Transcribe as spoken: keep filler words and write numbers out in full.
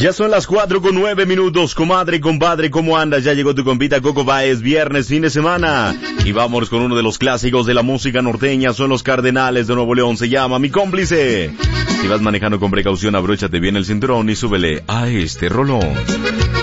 Ya son las cuatro con nueve minutos, comadre, compadre, ¿cómo andas? Ya llegó tu compita Coco Baez, viernes, fin de semana. Y vámonos con uno de los clásicos de la música norteña, son los Cardenales de Nuevo León, se llama Mi Cómplice. Si vas manejando con precaución, abróchate bien el cinturón y súbele a este rolón.